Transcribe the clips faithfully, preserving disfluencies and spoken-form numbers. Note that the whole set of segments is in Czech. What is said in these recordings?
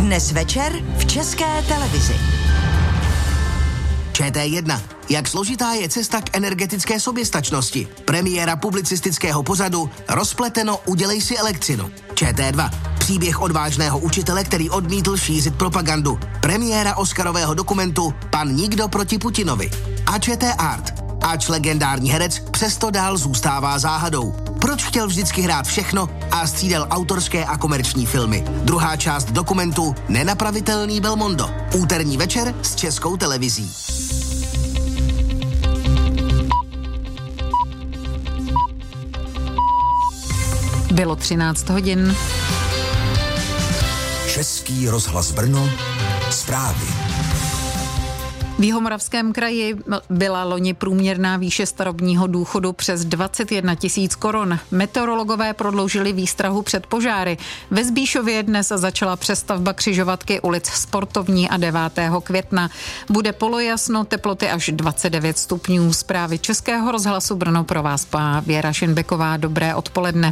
Dnes večer v České televizi. Č T jedna. Jak složitá je cesta k energetické soběstačnosti? Premiéra publicistického pořadu Rozpleteno, udělej si elektřinu. Č T dva. Příběh odvážného učitele, který odmítl šířit propagandu. Premiéra oscarového dokumentu Pan nikdo proti Putinovi. A Č T Art. Ač legendární herec přesto dál zůstává záhadou. Proč chtěl vždycky hrát všechno a střídal autorské a komerční filmy? Druhá část dokumentu Nenapravitelný Belmondo. Úterní večer s Českou televizí. Bylo třináct hodin. Český rozhlas Brno. Zprávy. V Jihomoravském kraji byla loni průměrná výše starobního důchodu přes dvacet jedna tisíc korun. Meteorologové prodloužili výstrahu před požáry. Ve Zbíšově dnes začala přestavba křižovatky ulic Sportovní a devátého května. Bude polojasno, teploty až dvacet devět stupňů. Zprávy Českého rozhlasu Brno pro vás má Věra Šinbeková. Dobré odpoledne.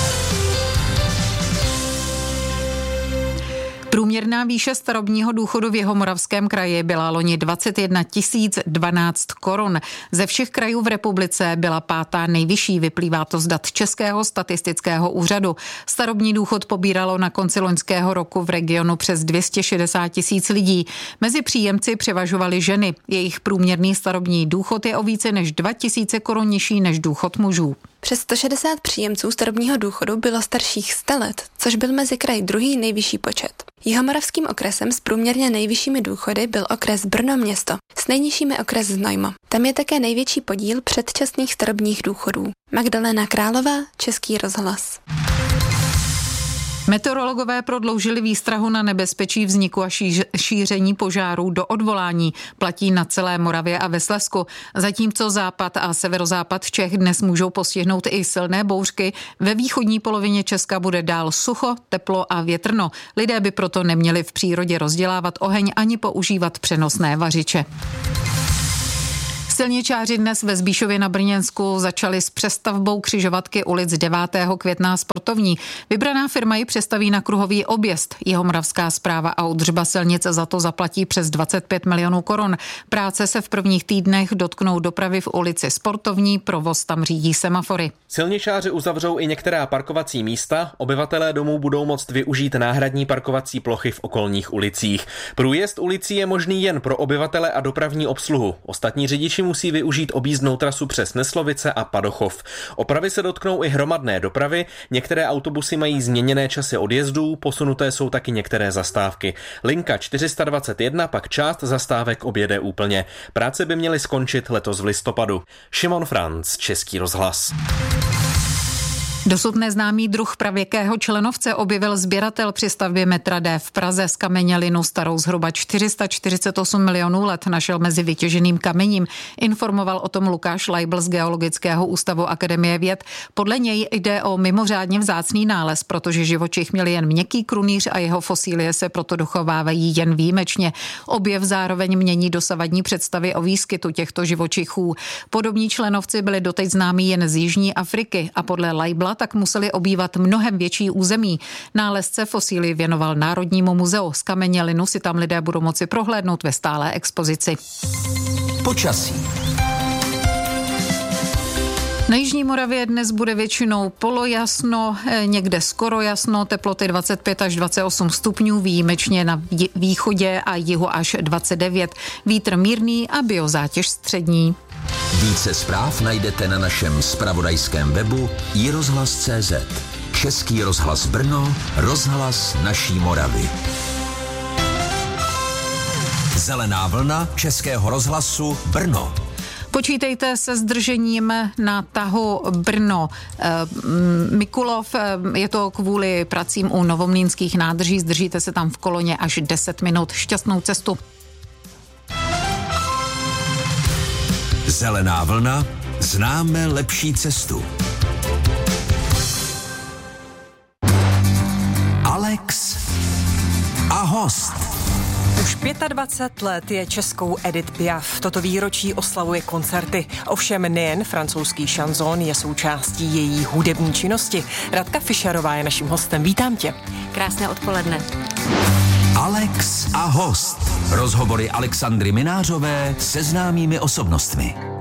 Průměrná výše starobního důchodu v Jihomoravském kraji byla loni dvacet jedna tisíc dvanáct korun. Ze všech krajů v republice byla pátá nejvyšší, vyplývá to z dat Českého statistického úřadu. Starobní důchod pobíralo na konci loňského roku v regionu přes dvě stě šedesát tisíc lidí. Mezi příjemci převažovaly ženy. Jejich průměrný starobní důchod je o více než dva tisíce korun nižší než důchod mužů. Přes sto šedesát příjemců starobního důchodu bylo starších sto let, což byl mezi kraji druhý nejvyšší počet. Jihomoravským okresem s průměrně nejvyššími důchody byl okres Brno město, s nejnižšími okres Znojmo. Tam je také největší podíl předčasných starobních důchodů. Magdalena Králová, Český rozhlas. Meteorologové prodloužili výstrahu na nebezpečí vzniku a šíření požárů do odvolání. Platí na celé Moravě a ve Slezsku. Zatímco západ a severozápad Čech dnes můžou postihnout i silné bouřky, ve východní polovině Česka bude dál sucho, teplo a větrno. Lidé by proto neměli v přírodě rozdělávat oheň ani používat přenosné vařiče. Silničáři dnes ve Zbíšově na Brněnsku začali s přestavbou křižovatky ulic devátého května a Sportovní. Vybraná firma ji přestaví na kruhový objezd. Jihomoravská správa a údržba silnic za to zaplatí přes dvacet pět milionů korun. Práce se v prvních týdnech dotknou dopravy v ulici Sportovní, provoz tam řídí semafory. Silničáři uzavřou i některá parkovací místa, obyvatelé domů budou moct využít náhradní parkovací plochy v okolních ulicích. Průjezd ulicí je možný jen pro obyvatele a dopravní obsluhu. Ostatní řidiči musí využít objízdnou trasu přes Neslovice a Padochov. Opravy se dotknou i hromadné dopravy, některé autobusy mají změněné časy odjezdů, posunuté jsou taky některé zastávky. Linka čtyři sta dvacet jedna pak část zastávek objede úplně. Práce by měly skončit letos v listopadu. Šimon Franc, Český rozhlas. Dosud neznámý druh pravěkého členovce objevil sběratel při stavbě metra D v Praze. Zkamenělinu starou zhruba čtyři sta čtyřicet osm milionů let našel mezi vytěženým kamením. Informoval o tom Lukáš Leibl z Geologického ústavu Akademie věd. Podle něj jde o mimořádně vzácný nález, protože živočich měl jen měkký krunýř a jeho fosílie se proto dochovávají jen výjimečně. Objev zároveň mění dosavadní představy o výskytu těchto živočichů. Podobní členovci byli doteď známí jen z Jižní Afriky a podle Leibla tak museli obývat mnohem větší území. Nálezce fosílii věnoval Národnímu muzeu. Zkamenělinu si tam lidé budou moci prohlédnout ve stálé expozici. Počasí. Na jižní Moravě dnes bude většinou polojasno, někde skoro jasno, teploty dvacet pět až dvacet osm stupňů, výjimečně na východě a jihu až dvacet devět. Vítr mírný a biozátěž střední. Více zpráv najdete na našem zpravodajském webu i rozhlas tečka cé zet. Český rozhlas Brno, rozhlas naší Moravy. Zelená vlna Českého rozhlasu Brno. Počítejte se zdržením na tahu Brno Mikulov. Je to kvůli pracím u novomlýnských nádrží. Zdržíte se tam v koloně až deset minut. Šťastnou cestu. Zelená vlna. Známe lepší cestu. Alex a host. Už dvacet pět let je českou Edith Piaf. Toto výročí oslavuje koncerty. Ovšem nejen francouzský šanzón je součástí její hudební činnosti. Radka Fischerová je naším hostem. Vítám tě. Krásné odpoledne. Alex a host. Rozhovory Alexandry Minářové se známými osobnostmi.